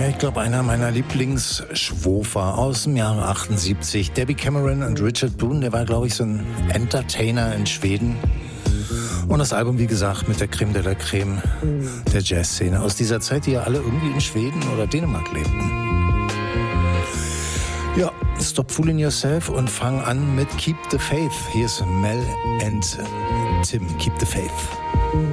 Ja, ich glaube, einer meiner Lieblingsschwofer aus dem Jahre 78. Debbie Cameron und Richard Boone, der war, glaube ich, so ein Entertainer in Schweden. Und das Album, wie gesagt, mit der Creme de la Creme der Jazzszene. Aus dieser Zeit, die ja alle irgendwie in Schweden oder Dänemark lebten. Ja, stop fooling yourself und fang an mit Keep the Faith. Hier ist Mel and Tim, Keep the Faith.